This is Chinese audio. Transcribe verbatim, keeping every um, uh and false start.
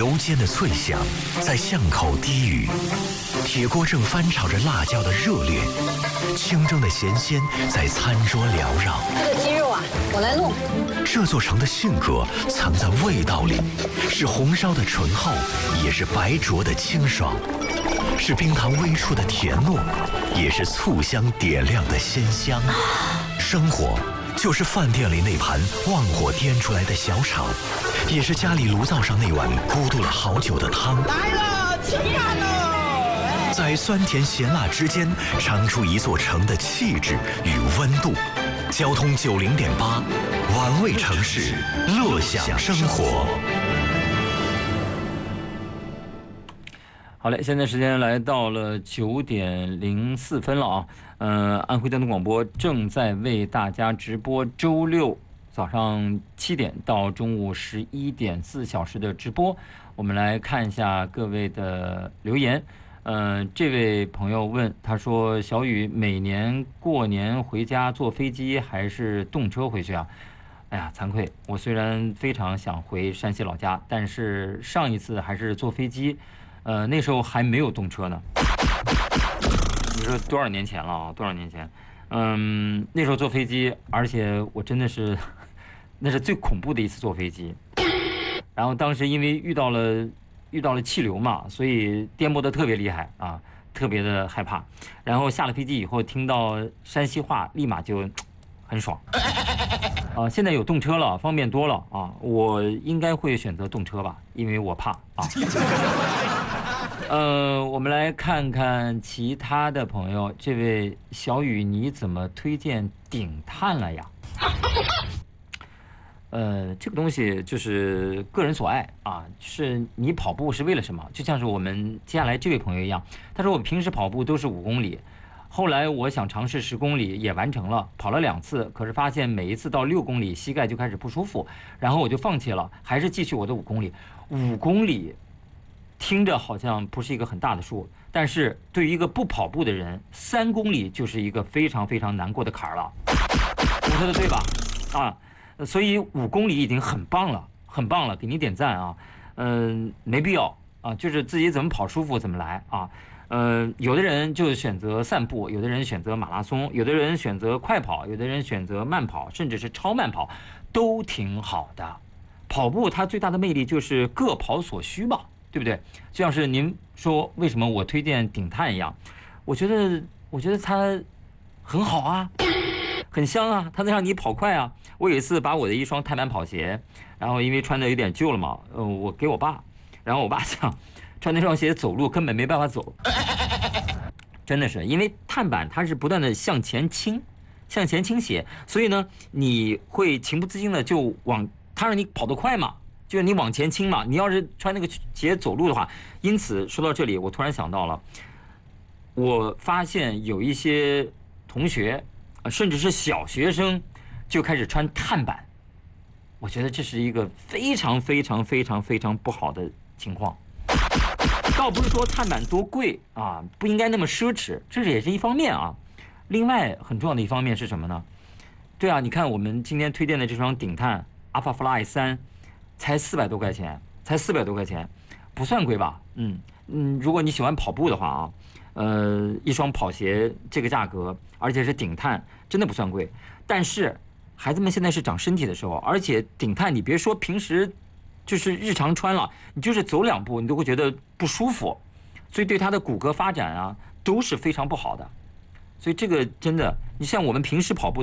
油煎的脆响在巷口低语，铁锅正翻炒着辣椒的热烈，清蒸的咸鲜在餐桌缭绕。 这个鸡肉啊，我来弄。 这座城的性格藏在味道里，是红烧的醇厚，也是白灼的清爽，是冰糖微出的甜糯，也是醋香点亮的鲜香。生活就是饭店里那盘旺火颠出来的小炒，也是家里炉灶上那碗咕嘟了好久的汤。 来了，吃饭喽！ 在酸甜咸辣之间，尝出一座城的气质与温度。交通九零点八，玩味城市，乐享生活。 好嘞，现在时间来到了九点零四分了啊。呃，安徽交通广播正在为大家直播周六早上七点到中午十一点四小时的直播。我们来看一下各位的留言。呃，这位朋友问，他说：“小雨，每年过年回家坐飞机还是动车回去啊？”哎呀，惭愧，我虽然非常想回山西老家，但是上一次还是坐飞机。呃，那时候还没有动车呢。你说多少年前了啊？多少年前？嗯，那时候坐飞机，而且我真的是，那是最恐怖的一次坐飞机。然后当时因为遇到了遇到了气流嘛，所以颠簸的特别厉害啊，特别的害怕。然后下了飞机以后，听到山西话，立马就很爽。啊，现在有动车了，方便多了啊！我应该会选择动车吧，因为我怕啊。呃，我们来看看其他的朋友。这位小雨，你怎么推荐顶碳了呀？呃，这个东西就是个人所爱啊，是你跑步是为了什么？就像是我们接下来这位朋友一样，他说我平时跑步都是五公里。后来我想尝试十公里，也完成了，跑了两次，可是发现每一次到六公里，膝盖就开始不舒服，然后我就放弃了，还是继续我的五公里。五公里听着好像不是一个很大的数，但是对于一个不跑步的人，三公里就是一个非常非常难过的坎儿了。我说的对吧？啊，所以五公里已经很棒了，很棒了，给您点赞啊。嗯、呃，没必要啊，就是自己怎么跑舒服怎么来啊。呃，有的人就选择散步，有的人选择马拉松，有的人选择快跑，有的人选择慢跑，甚至是超慢跑，都挺好的。跑步它最大的魅力就是各跑所需嘛，对不对？就像是您说为什么我推荐顶碳一样，我觉得我觉得它很好啊，很香啊，它能让你跑快啊。我有一次把我的一双碳板跑鞋，然后因为穿的有点旧了嘛，呃，我给我爸，然后我爸想。穿那双鞋走路根本没办法走，真的是因为碳板它是不断的向前倾，向前倾斜，所以呢，你会情不自禁的就往它让你跑得快嘛，就是你往前倾嘛。你要是穿那个鞋走路的话，因此说到这里，我突然想到了，我发现有一些同学，甚至是小学生，就开始穿碳板，我觉得这是一个非常非常非常非常不好的情况。倒不是说碳板多贵啊，不应该那么奢侈，这是也是一方面啊。另外很重要的一方面是什么呢？对啊，你看我们今天推荐的这双顶碳 Alpha Fly 三，才四百多块钱，才四百多块钱，不算贵吧？嗯嗯，如果你喜欢跑步的话啊，呃，一双跑鞋这个价格，而且是顶碳，真的不算贵。但是孩子们现在是长身体的时候，而且顶碳你别说平时。就是日常穿了，你就是走两步，你都会觉得不舒服，所以对他的骨骼发展啊都是非常不好的。所以这个真的，你像我们平时跑步。